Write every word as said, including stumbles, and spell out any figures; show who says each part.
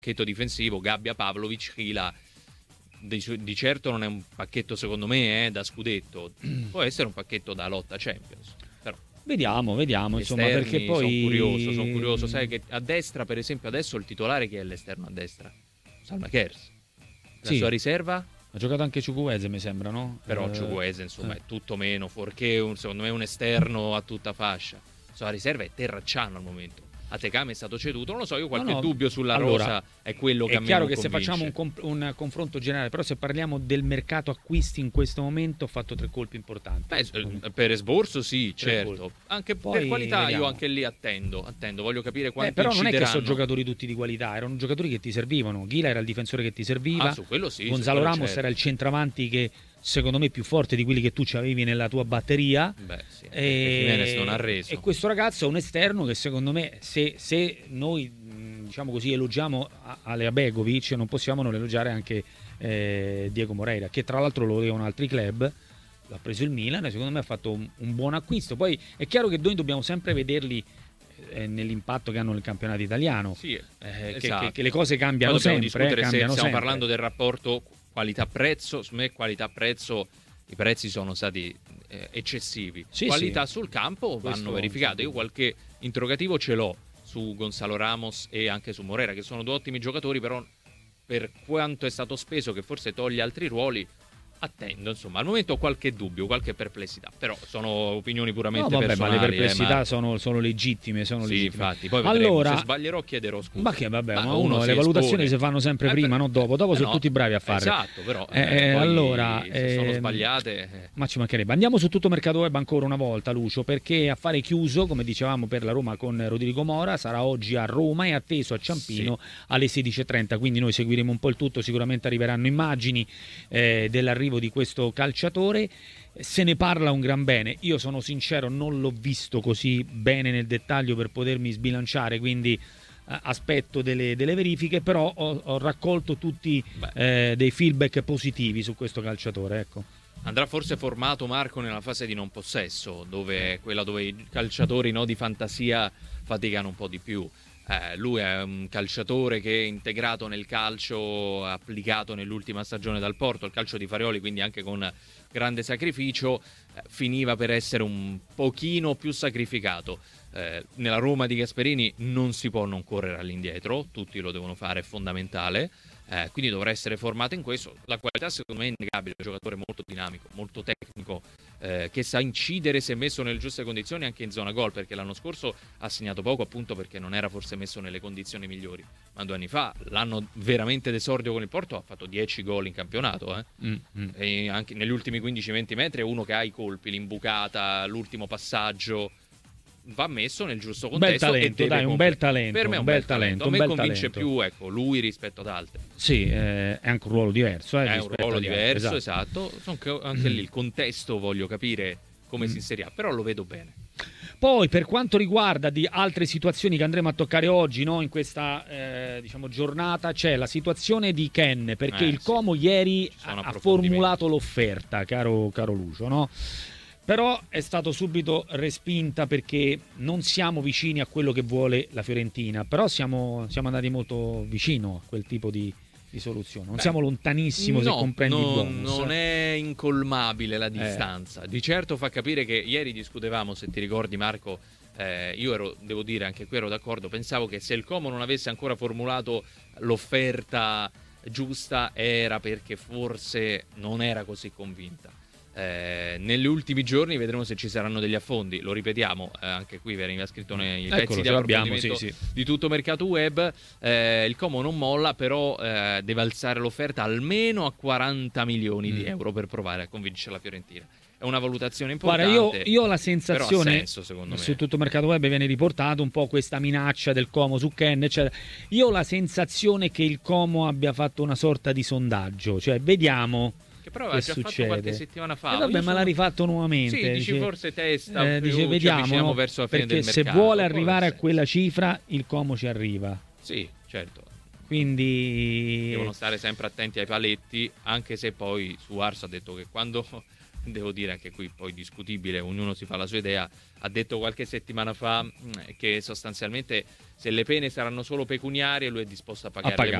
Speaker 1: pacchetto difensivo, Gabbia, Pavlovic, Hila, di, di certo non è un pacchetto secondo me eh, da scudetto, può essere un pacchetto da lotta Champions, però
Speaker 2: vediamo, vediamo insomma,
Speaker 1: esterni,
Speaker 2: perché poi
Speaker 1: sono curioso, sono curioso, sai che a destra per esempio adesso il titolare che è all'esterno a destra? Salma Kers, la
Speaker 2: sì.
Speaker 1: sua riserva?
Speaker 2: Ha giocato anche Ciucuese, mi sembra, no?
Speaker 1: Però
Speaker 2: eh,
Speaker 1: Ciucuese insomma
Speaker 2: eh.
Speaker 1: è tutto meno, forché un, secondo me un esterno a tutta fascia. La sua riserva è Terracciano al momento. Atekame è stato ceduto, non lo so, io qualche
Speaker 2: no, no.
Speaker 1: dubbio sulla
Speaker 2: allora,
Speaker 1: rosa è quello che
Speaker 2: è
Speaker 1: a me
Speaker 2: chiaro
Speaker 1: non
Speaker 2: che
Speaker 1: convince.
Speaker 2: se facciamo un, comp- un confronto generale, però se parliamo del mercato acquisti in questo momento, ho fatto tre colpi importanti.
Speaker 1: Beh, per esborso sì,
Speaker 2: Tre
Speaker 1: certo.
Speaker 2: colpi.
Speaker 1: Anche
Speaker 2: Poi
Speaker 1: per qualità
Speaker 2: vediamo.
Speaker 1: io anche lì attendo, attendo, voglio capire quanto
Speaker 2: eh, però non è che sono
Speaker 1: incideranno.
Speaker 2: giocatori tutti di qualità, erano giocatori che ti servivano. Ghila era il difensore che ti serviva,
Speaker 1: Ah, su quello sì,
Speaker 2: Gonzalo
Speaker 1: su quello
Speaker 2: Ramos
Speaker 1: certo.
Speaker 2: era il centravanti che secondo me è più forte di quelli che tu avevi nella tua batteria.
Speaker 1: Beh, sì.
Speaker 2: e...
Speaker 1: e Jimenez non ha reso.
Speaker 2: E questo ragazzo è un esterno che secondo me, se, se noi diciamo così elogiamo Alea Begovic, non possiamo non elogiare anche eh, Diego Moreira, che tra l'altro lo avevano altri club, l'ha preso il Milan e secondo me ha fatto un, un buon acquisto. Poi è chiaro che noi dobbiamo sempre vederli eh, nell'impatto che hanno nel campionato italiano,
Speaker 1: Sì,
Speaker 2: eh,
Speaker 1: esatto.
Speaker 2: che, che, che le cose cambiano
Speaker 1: Poi dobbiamo
Speaker 2: sempre, eh,
Speaker 1: discutere se
Speaker 2: cambiano
Speaker 1: stiamo
Speaker 2: sempre.
Speaker 1: parlando del rapporto qualità-prezzo. Secondo me qualità-prezzo, i prezzi sono stati eh, eccessivi.
Speaker 2: Sì,
Speaker 1: Qualità
Speaker 2: sì.
Speaker 1: sul campo vanno
Speaker 2: Questo,
Speaker 1: verificate.
Speaker 2: sì.
Speaker 1: Io qualche interrogativo ce l'ho su Gonzalo Ramos e anche su Morera, che sono due ottimi giocatori, però per quanto è stato speso, che forse toglie altri ruoli, attendo, insomma, al momento ho qualche dubbio, qualche perplessità, però sono opinioni puramente
Speaker 2: No, vabbè,
Speaker 1: personali.
Speaker 2: ma le perplessità
Speaker 1: eh,
Speaker 2: sono, sono legittime, sono
Speaker 1: sì,
Speaker 2: legittime.
Speaker 1: infatti, poi vedremo,
Speaker 2: allora,
Speaker 1: se sbaglierò chiederò scusa.
Speaker 2: ma che vabbè, ma,
Speaker 1: Ma
Speaker 2: uno,
Speaker 1: uno
Speaker 2: le
Speaker 1: si
Speaker 2: valutazioni
Speaker 1: espone.
Speaker 2: si fanno sempre
Speaker 1: Eh,
Speaker 2: prima,
Speaker 1: beh,
Speaker 2: non dopo. Dopo
Speaker 1: eh,
Speaker 2: sono
Speaker 1: no,
Speaker 2: tutti bravi a fare.
Speaker 1: Esatto, però
Speaker 2: Eh,
Speaker 1: eh,
Speaker 2: eh,
Speaker 1: poi
Speaker 2: allora,
Speaker 1: se sono
Speaker 2: ehm,
Speaker 1: sbagliate. eh.
Speaker 2: Ma ci mancherebbe. Andiamo su tutto mercato web ancora una volta, Lucio, perché affare chiuso, come dicevamo per la Roma con Rodrigo Mora, sarà oggi a Roma e atteso a Ciampino sì. alle sedici e trenta, quindi noi seguiremo un po' il tutto, sicuramente arriveranno immagini eh, dell'arrivo di questo calciatore. Se ne parla un gran bene, io sono sincero, non l'ho visto così bene nel dettaglio per potermi sbilanciare, quindi eh, aspetto delle, delle verifiche, però ho, ho raccolto tutti eh, dei feedback positivi su questo calciatore, ecco.
Speaker 1: Andrà forse formato, Marco, nella fase di non possesso, dove quella dove i calciatori no, di fantasia faticano un po' di più. Eh, lui è un calciatore che è integrato nel calcio applicato nell'ultima stagione dal Porto, il calcio di Farioli, quindi anche con grande sacrificio, eh, finiva per essere un pochino più sacrificato. Eh, nella Roma di Gasperini non si può non correre all'indietro, tutti lo devono fare, è fondamentale. Eh, quindi dovrà essere formato in questo. La qualità secondo me è innegabile, è un giocatore molto dinamico, molto tecnico, eh, che sa incidere se messo nelle giuste condizioni anche in zona gol, perché l'anno scorso ha segnato poco appunto perché non era forse messo nelle condizioni migliori, ma due anni fa, l'anno veramente d'esordio con il Porto, ha fatto dieci gol in campionato, eh? mm, mm. E anche negli ultimi quindici venti metri è uno che ha i colpi, l'imbucata, l'ultimo passaggio, va messo nel giusto contesto.
Speaker 2: Bel talento,
Speaker 1: e deve
Speaker 2: dai, un bel talento.
Speaker 1: Per me è un,
Speaker 2: un
Speaker 1: bel,
Speaker 2: bel
Speaker 1: talento.
Speaker 2: talento.
Speaker 1: A me
Speaker 2: bel
Speaker 1: convince
Speaker 2: talento.
Speaker 1: più ecco, lui rispetto ad altri.
Speaker 2: Sì, eh, è anche un ruolo diverso. Eh,
Speaker 1: è un ruolo diverso,
Speaker 2: esatto.
Speaker 1: esatto. Anche lì il contesto voglio capire come mm. si inserirà, però lo vedo bene.
Speaker 2: Poi per quanto riguarda di altre situazioni che andremo a toccare oggi, no, in questa eh, diciamo giornata, c'è la situazione di Ken, perché
Speaker 1: eh,
Speaker 2: il
Speaker 1: sì.
Speaker 2: Como ieri ha, ha formulato l'offerta, caro, caro Lucio, no? Però è stato subito respinta perché non siamo vicini a quello che vuole la Fiorentina, però siamo, siamo andati molto vicino a quel tipo di, di soluzione, non Beh, siamo lontanissimo
Speaker 1: no,
Speaker 2: se comprendi
Speaker 1: non,
Speaker 2: il bonus.
Speaker 1: Non è incolmabile la distanza,
Speaker 2: eh.
Speaker 1: di certo fa capire che ieri discutevamo, se ti ricordi Marco, eh, io ero, devo dire, anche qui ero d'accordo, pensavo che se il Como non avesse ancora formulato l'offerta giusta era perché forse non era così convinta. Eh, negli ultimi giorni vedremo se ci saranno degli affondi, lo ripetiamo, eh, anche qui veniva scritto nei
Speaker 2: Eccolo,
Speaker 1: pezzi di
Speaker 2: sì,
Speaker 1: approfondimento
Speaker 2: sì.
Speaker 1: di tutto mercato web, eh, il Como non molla, però eh, deve alzare l'offerta almeno a quaranta milioni mm. di euro per provare a convincere la Fiorentina. È una valutazione importante.
Speaker 2: Guarda, io, io ho la sensazione,
Speaker 1: senso, secondo me.
Speaker 2: Su tutto mercato web viene riportato un po' questa minaccia del Como su Ken, eccetera. Io ho la sensazione che il Como abbia fatto una sorta di sondaggio, cioè vediamo
Speaker 1: che però aveva già
Speaker 2: succede.
Speaker 1: fatto qualche settimana fa.
Speaker 2: E vabbè, ma
Speaker 1: sono...
Speaker 2: l'ha rifatto nuovamente.
Speaker 1: Sì, dici
Speaker 2: dice,
Speaker 1: forse testa,
Speaker 2: eh,
Speaker 1: più
Speaker 2: dice,
Speaker 1: ci
Speaker 2: vediamo, no?
Speaker 1: verso la fine
Speaker 2: perché
Speaker 1: del mercato.
Speaker 2: se vuole arrivare a quella cifra, il Como ci arriva.
Speaker 1: Sì, certo.
Speaker 2: Quindi
Speaker 1: devono stare sempre attenti ai paletti, anche se poi su Ars ha detto che quando devo dire anche qui poi discutibile, ognuno si fa la sua idea, ha detto qualche settimana fa mh, che sostanzialmente se le pene saranno solo pecuniarie lui è disposto a pagare,
Speaker 2: a pagare.